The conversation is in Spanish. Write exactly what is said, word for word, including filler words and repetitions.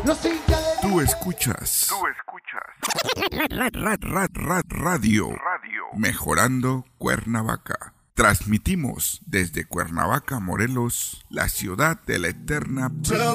Los hinchas de... Tú escuchas. Tú escuchas. Rad, rad, rad, rad, radio. Radio. Mejorando Cuernavaca. Transmitimos desde Cuernavaca, Morelos, la ciudad de la eterna...